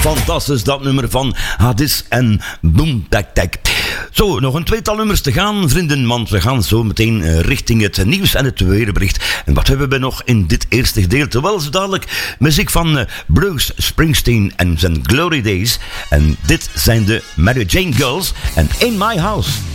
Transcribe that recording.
Fantastisch, dat nummer van Hadis en Boom Tak Tak. Zo, nog een tweetal nummers te gaan, vrienden, want we gaan zo meteen richting het nieuws en het weerbericht. En wat hebben we nog in dit eerste gedeelte? Wel, zo dadelijk muziek van Bruce Springsteen en zijn Glory Days. En dit zijn de Mary Jane Girls en In My House.